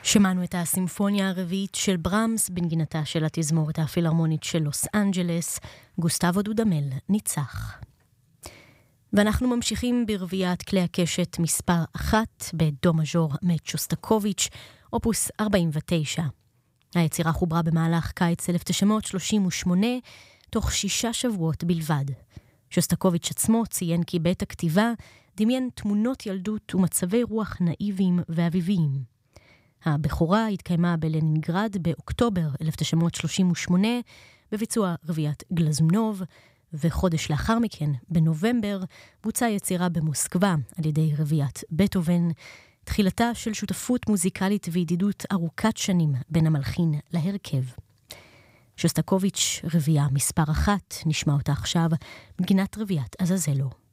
שמענו את הסימפוניה הרביעית של ברמס בנגינתה של התזמורת הפילהרמונית של לוס אנג'לס. גוסטבו דודמל ניצח. ואנחנו ממשיכים ברביעיית כלי הקשת מספר 1 בדו מז'ור מאת שוסטקוביץ', אופוס 49. היצירה חוברה במהלך קיץ 1938, תוך 6 שבועות בלבד. שוסטקוביץ' עצמו ציין כי בעת הכתיבה דמיין תמונות ילדות ומצבי רוח נאיביים ואביביים. הבכורה התקיימה בלנינגרד באוקטובר 1938 בביצוע רביעיית גלזונוב, וחודש לאחר מכן, בנובמבר, בוצעה יצירה במוסקבה על ידי רביעיית בטהובן, תחילתה של שותפות מוזיקלית וידידות ארוכת שנים בין המלחין להרכב. שוסטקוביץ' רביעייה מספר 1, נשמע אותה עכשיו בנגינת רביעיית עזאזלו.